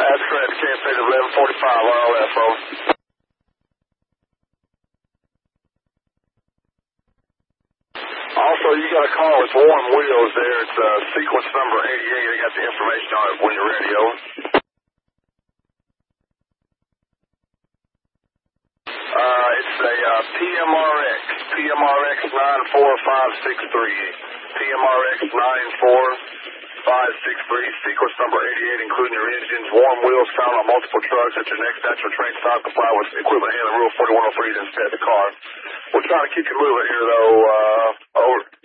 That's correct. KFA 1145 RLF, over. Also, you got a call. It's Warm Wheels there. It's sequence number 88. They got the information on it when you're ready, over. It's a PMRX 94563. PMRX 94563, sequence number 88, including your engines, warm wheels found on multiple trucks at your next natural train stop. Comply with equipment handling rule 4103 to inspect the car. We're trying to keep you moving here, though. Over.